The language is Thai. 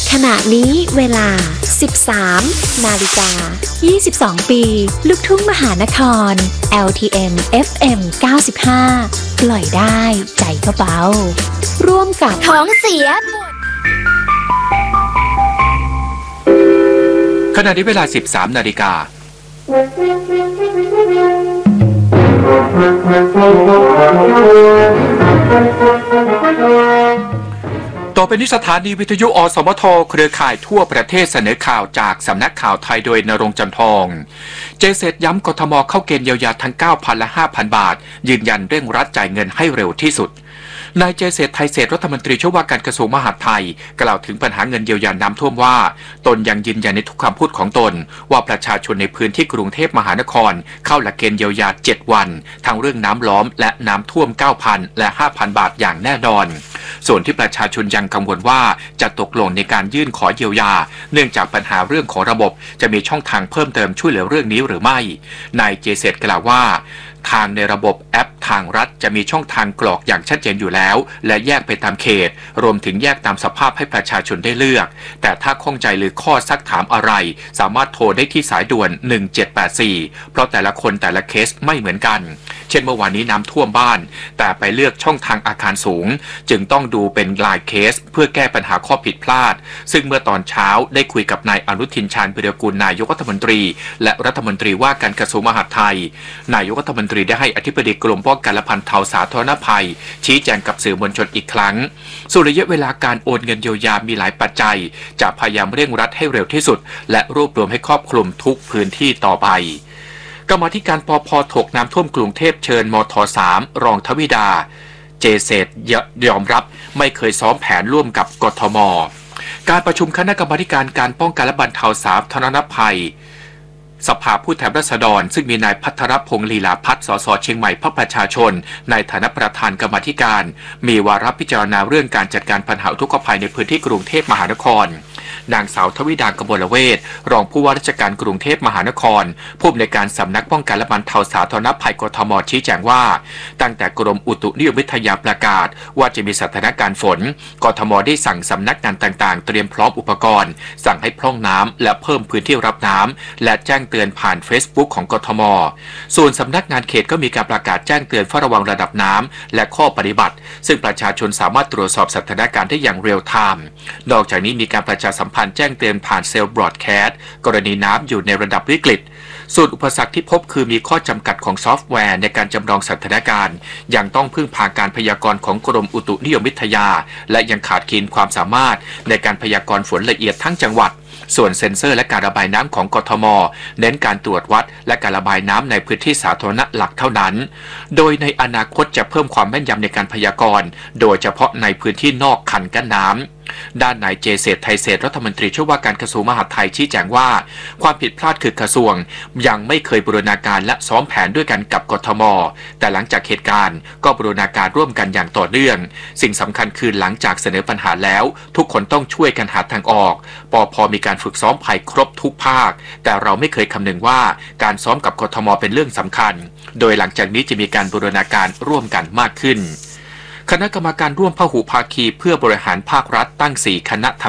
ขณะนี้เวลา 13:22 ปีลูกทุ่งมหานคร LTM FM 95 ปล่อยได้ใจก็เบาร่วมกับท้องเสียขณะนี้เวลา 13 นาฬิกาต่อไปนี้สถานีวิทยุอสมทเครือข่ายทั่วประเทศเสนอข่าวจากสำนักข่าวไทยโดยณรงค์ จันทองเจเซตย้ำกทมเข้าเกณฑ์เยียวยาทั้ง 9,000 และ 5,000 บาทยืนยันเร่งรัดจ่ายเงินให้เร็วที่สุดนายเจเซตไทยเศรษฐ์รัฐมนตรีช่วยว่าการกระทรวงมหาดไทยกล่าวถึงปัญหาเงินเยียวยาน้ำท่วมว่าตนยังยืนยันในทุกคำพูดของตนว่าประชาชนในพื้นที่กรุงเทพมหานครเข้าหลักเกณฑ์เยียวยา7วันทั้งเรื่องน้ำล้อมและน้ำท่วม 9,000 และ 5,000 บาทอย่างแน่นอนส่วนที่ประชาชนยังกังวลว่าจะตกลงในการยื่นขอเยียวยาเนื่องจากปัญหาเรื่องของระบบจะมีช่องทางเพิ่มเติมช่วยเหลือเรื่องนี้หรือไม่นายเจเซตกล่าวว่าทางในระบบแอปทางรัฐจะมีช่องทางกรอกอย่างชัดเจนอยู่แล้วและแยกไปตามเขตรวมถึงแยกตามสภาพให้ประชาชนได้เลือกแต่ถ้าข้องใจหรือข้อซักถามอะไรสามารถโทรได้ที่สายด่วน1784เพราะแต่ละคนแต่ละเคสไม่เหมือนกันเช่นเมื่อวานนี้น้ำท่วมบ้านแต่ไปเลือกช่องทางอาคารสูงจึงต้องดูเป็นรายเคสเพื่อแก้ปัญหาข้อผิดพลาดซึ่งเมื่อตอนเช้าได้คุยกับนายอนุทินชาญวิรากูลนายกรัฐมนตรีและรัฐมนตรีว่าการกระทรวงมหาดไทยนายกรัฐมนตรีได้ให้อธิบดีกรมป้องกันและบรรเทาสาธารณภัยชี้แจงกับสื่อมวลชนอีกครั้งส่วนระยะเวลาการโอนเงินเยียวยามีหลายปัจจัยจะพยายามเร่งรัดให้เร็วที่สุดและรวบรวมให้ครอบคลุมทุกพื้นที่ต่อไปกรรมาธิการปภ.ถกน้ำท่วมกรุงเทพเชิญมท.3 รองทวิดาเจเซตยอมรับไม่เคยซ้อมแผนร่วมกับกทม.การประชุมคณะกรรมาการการป้องกันและบรรเทาสาธารณภัยสภาผู้แทนราษฎรซึ่งมีนายภัทรพงษ์ลีลาพัฒน์สสเชียงใหม่พรรคประชาชนในฐานะประธานกรรมาธิการมีวาระพิจารณาเรื่องการจัดการปัญหาอุทกภัยในพื้นที่กรุงเทพมหานครนางสาวทวิดากมลเวชรองผู้ว่าราชการกรุงเทพมหานครผู้อำนวยการสำนักป้องกันและบรรเทาสาธารณภัยกทมชี้แจงว่าตั้งแต่กรมอุตุนิยมวิทยาประกาศว่าจะมีสถานการณ์ฝนกทมได้สั่งสำนักงานต่างๆเตรียมพร้อมอุปกรณ์สั่งให้พร่องน้ำและเพิ่มพื้นที่รับน้ำและแจ้งเตือนผ่าน Facebook ของกทมส่วนสำนักงานเขตก็มีการประกาศแจ้งเตือนเฝ้าระวังระดับน้ำและข้อปฏิบัติซึ่งประชาชนสามารถตรวจสอบสถานการณ์ได้อย่างเรียลไทม์นอกจากนี้มีการประชาสัมพันธ์แจ้งเตือนผ่านเซลล์บรอดแคสต์กรณีน้ำอยู่ในระดับวิกฤตส่วนอุปสรรคที่พบคือมีข้อจำกัดของซอฟต์แวร์ในการจำลองสถานการณ์ยังต้องพึ่งพาการพยากรณ์ของกรมอุตุนิยมวิทยาและยังขาดเกณฑ์ความสามารถในการพยากรณ์ฝนละเอียดทั้งจังหวัดส่วนเซ็นเซอร์และการระบายน้ำของกทมเน้นการตรวจวัดและการระบายน้ำในพื้นที่สาธารณะหลักเท่านั้นโดยในอนาคตจะเพิ่มความแม่นยำในการพยากรณ์โดยเฉพาะในพื้นที่นอกคันกั้นน้ำด้านนายเจเซตไทยเศรษฐ์รัฐมนตรีช่วยว่าการกระทรวงมหาดไทยชี้แจงว่าความผิดพลาดคือกระทรวงยังไม่เคยบูรณาการและซ้อมแผนด้วยกันกับกทมแต่หลังจากเหตุการณ์ก็บูรณาการร่วมกันอย่างต่อเนื่องสิ่งสำคัญคือหลังจากเสนอปัญหาแล้วทุกคนต้องช่วยกันหาทางออกปภ.มีการฝึกซ้อมภัยครบทุกภาคแต่เราไม่เคยคำนึงว่าการซ้อมกับกทมเป็นเรื่องสำคัญโดยหลังจากนี้จะมีการบูรณาการร่วมกันมากขึ้นคณะกรรมการร่วมพหุภาคีเพื่อบริหารภาครัฐตั้ง4คณะ